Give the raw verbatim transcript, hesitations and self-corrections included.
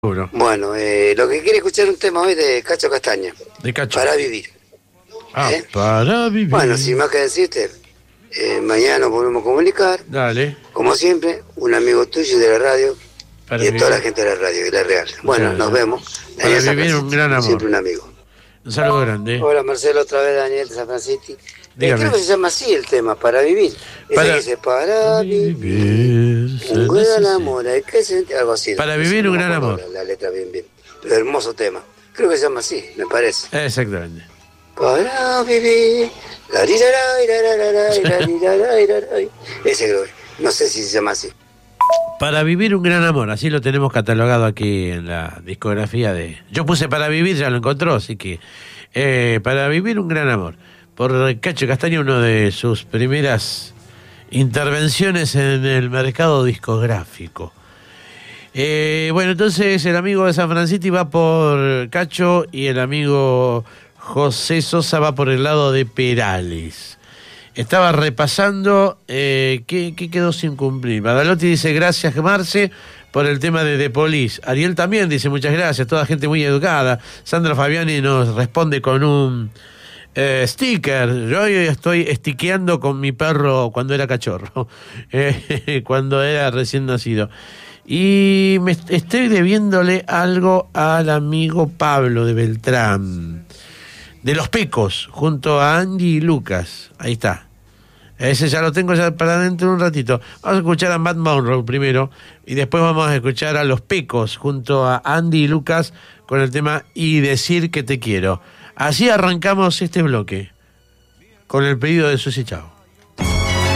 Seguro. Bueno, eh, lo que quiere escuchar un tema hoy de Cacho Castaña. De Cacho. Para vivir. Ah, ¿Eh? para vivir. Bueno, sin más que decirte, eh, mañana nos volvemos a comunicar. Dale. Como siempre, un amigo tuyo de la radio Para y de vivir. toda la gente de la radio, de la Real. Bueno, Muchas nos gracias. vemos. Para Daniel San vivir un Francisco, gran amor. siempre un amigo. Un saludo grande. Hola Marcelo, otra vez Daniel de San Francisco. Eh, Dígame. creo que se llama así el tema, Para vivir. Ese Para que dice, para vivir, vivir se un gran necesita. amor, hay que sentir algo así. Para No sé, vivir no un me gran acuerdo amor. La, la letra bien, bien. Pero hermoso tema. Creo que se llama así, me parece. Exactamente. Para vivir. La rirara, irarara, irarara, irarara. Ese creo que. No sé si se llama así. Para vivir un gran amor, así lo tenemos catalogado aquí en la discografía de... Yo puse Para vivir, ya lo encontró, así que... Eh, para vivir un gran amor. Por Cacho Castaña, una de sus primeras intervenciones en el mercado discográfico. Eh, bueno, entonces el amigo de San Francisco va por Cacho y el amigo José Sosa va por el lado de Perales. Estaba repasando eh, ¿qué, qué quedó sin cumplir. Badalotti dice gracias Marce por el tema de The Police. Ariel también dice muchas gracias, toda gente muy educada. Sandra Fabiani nos responde con un eh, sticker. Yo hoy estoy estiqueando con mi perro cuando era cachorro, eh, cuando era recién nacido. Y me estoy debiéndole algo al amigo Pablo de Beltrán, de Los Pecos, junto a Andy y Lucas. Ahí está. Ese ya lo tengo ya para dentro de un ratito. Vamos a escuchar a Matt Monroe primero y después vamos a escuchar a Los Pecos junto a Andy y Lucas con el tema Y decir que te quiero. Así arrancamos este bloque con el pedido de Susi Chao.